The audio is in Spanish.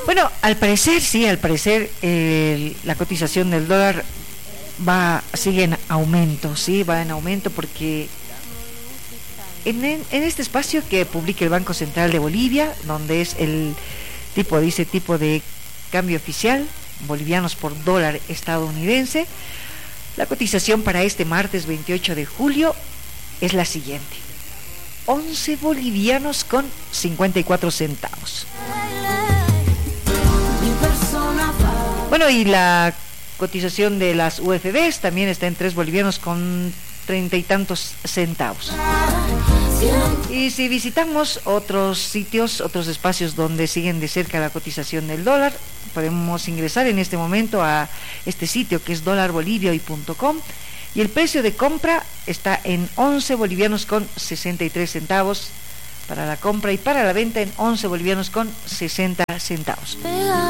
Bueno, al parecer, la cotización del dólar sigue en aumento, sí, va en aumento porque en este espacio que publica el Banco Central de Bolivia, donde es tipo de cambio oficial, bolivianos por dólar estadounidense, la cotización para este martes 28 de julio es la siguiente: 11 bolivianos con 54 centavos. Bueno, y la cotización de las UFBs también está en 3 bolivianos con 30 y tantos centavos. Y si visitamos otros sitios, otros espacios donde siguen de cerca la cotización del dólar, podemos ingresar en este momento a este sitio que es dolarbolivia.com, y el precio de compra está en 11 bolivianos con 63 centavos para la compra, y para la venta en 11 bolivianos con 60 centavos.